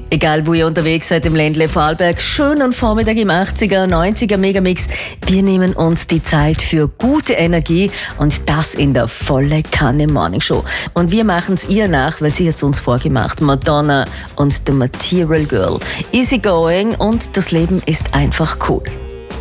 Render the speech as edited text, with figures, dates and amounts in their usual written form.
Egal, wo ihr unterwegs seid im Ländle Vorarlberg, schönen Vormittag im 80er, 90er Megamix. Wir nehmen uns die Zeit für gute Energie und das in der volle Kanne Morning Show. Und wir machen es ihr nach, weil sie hat es uns vorgemacht. Madonna und The Material Girl. Easy going und das Leben ist einfach cool.